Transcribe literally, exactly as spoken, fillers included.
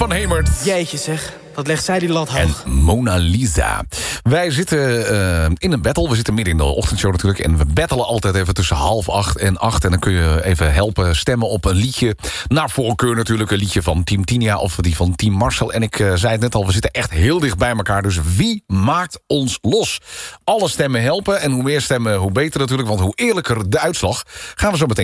van Hemert. Jeetje zeg, wat legt zij die lat hoog. En Mona Lisa. Wij zitten uh, in een battle. We zitten midden in de ochtendshow natuurlijk. En we battelen altijd even tussen half acht en acht. En dan kun je even helpen stemmen op een liedje. Naar voorkeur natuurlijk een liedje van Team Tinia of die van Team Marcel. En ik uh, zei het net al, we zitten echt heel dicht bij elkaar. Dus wie maakt ons los? Alle stemmen helpen. En hoe meer stemmen, hoe beter natuurlijk. Want hoe eerlijker de uitslag, gaan we zo meteen